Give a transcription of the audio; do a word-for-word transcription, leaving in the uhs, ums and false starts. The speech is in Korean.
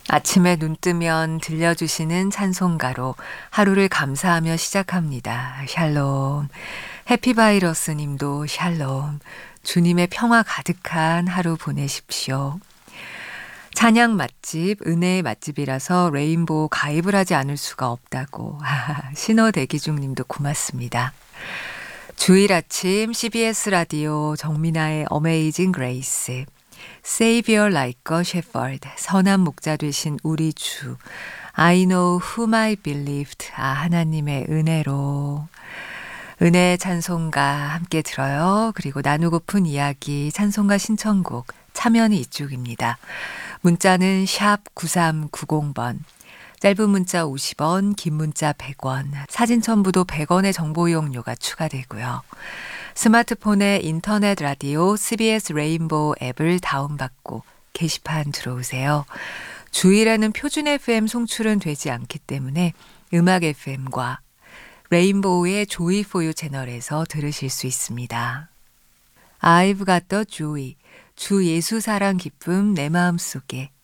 아침에 눈 뜨면 들려주시는 찬송가로 하루를 감사하며 시작합니다. 샬롬. 해피바이러스 님도 샬롬. 주님의 평화 가득한 하루 보내십시오. 찬양 맛집, 은혜의 맛집이라서 레인보우 가입을 하지 않을 수가 없다고. 신호 대기 중 님도 고맙습니다. 주일 아침 씨비에스 라디오 정민아의 어메이징 그레이스. Savior like a shepherd, 선한 목자 되신 우리 주. I know whom I believed, 아 하나님의 은혜로. 은혜 찬송가 함께 들어요. 그리고 나누고픈 이야기 찬송가 신청곡 참여는 이쪽입니다. 문자는 샵 구삼구공 번, 짧은 문자 오십 원, 긴 문자 백 원, 사진 첨부도 백 원의 정보 이용료가 추가되고요. 스마트폰에 인터넷 라디오 씨비에스 레인보우 앱을 다운받고 게시판 들어오세요. 주일에는 표준 에프엠 송출은 되지 않기 때문에 음악 에프엠과 레인보우의 조이 포유 채널에서 들으실 수 있습니다. I've got the joy, 주 예수 사랑 기쁨 내 마음속에.